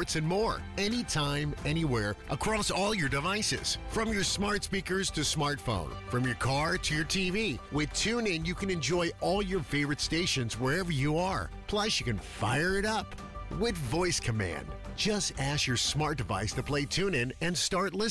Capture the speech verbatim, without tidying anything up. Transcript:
sports, and more. Anytime, anywhere, across all your devices. From your smart speakers to smartphone. From your car to your T V. With TuneIn, you can enjoy all your favorite stations wherever you are. Plus, you can fire it up with voice command. Just ask your smart device to play TuneIn and start listening.